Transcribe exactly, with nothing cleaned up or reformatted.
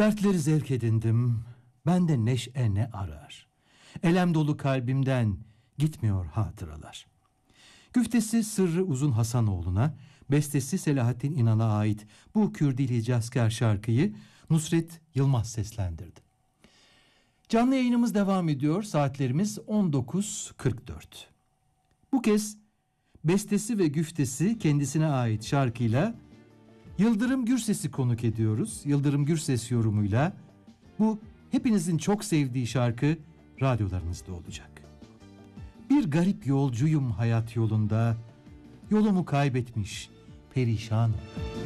Dertleri zevk edindim, bende neşe ne arar. Elem dolu kalbimden gitmiyor hatıralar. Güftesi Sırrı Uzun Hasanoğlu'na, bestesi Selahattin İnan'a ait bu Kürdili Hicazkar şarkıyı Nusret Yılmaz seslendirdi. Canlı yayınımız devam ediyor. Saatlerimiz on dokuz kırk dört. Bu kez bestesi ve güftesi kendisine ait şarkıyla Yıldırım Gürses'i konuk ediyoruz. Yıldırım Gürses yorumuyla bu hepinizin çok sevdiği şarkı radyolarınızda olacak. Bir garip yolcuyum hayat yolunda, yolumu kaybetmiş perişanım.